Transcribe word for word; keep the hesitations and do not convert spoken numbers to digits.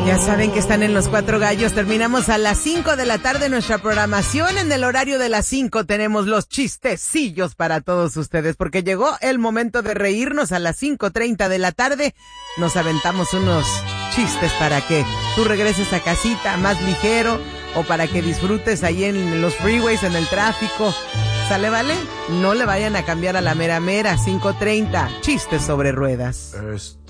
Ya saben que están en Los Cuatro Gallos. Terminamos a las cinco de la tarde nuestra programación. En el horario de las cinco tenemos los chistecillos para todos ustedes, porque llegó el momento de reírnos. A las cinco treinta de la tarde nos aventamos unos chistes para que tú regreses a casita más ligero o para que disfrutes ahí en los freeways, en el tráfico. ¿Sale, vale? No le vayan a cambiar a la mera mera. Cinco treinta, chistes sobre ruedas. Esto